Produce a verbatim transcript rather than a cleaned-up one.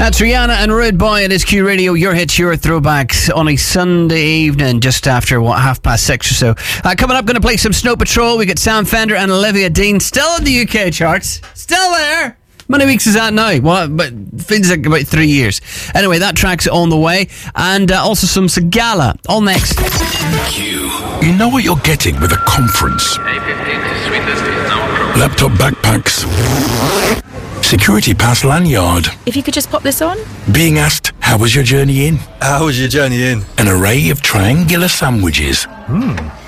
That's Rihanna and Rude Boy. It is Q Radio, your hits, your throwbacks on a Sunday evening, just after, what, half past six or so. Uh, coming up, going to play some Snow Patrol. We got Sam Fender and Olivia Dean, still in the U K charts. Still there. How many weeks is that now? What? But feels like about three years. Anyway, that track's on the way. And uh, also some Sigala. All next. Q. You know what you're getting with a conference. Laptop backpacks. Security pass lanyard. If you could just pop this on. Being asked, how was your journey in? How was your journey in? An array of triangular sandwiches. Hmm.